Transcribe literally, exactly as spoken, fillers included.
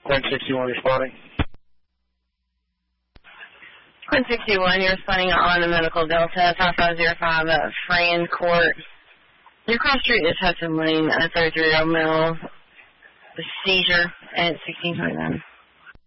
Quinn sixty-one responding. Quinn sixty-one, you're responding on the Medical Delta, five five zero five at Fran Court. Your cross street is Hudson Lane, a thirty-three-year-old male with seizure at sixteen twenty-nine.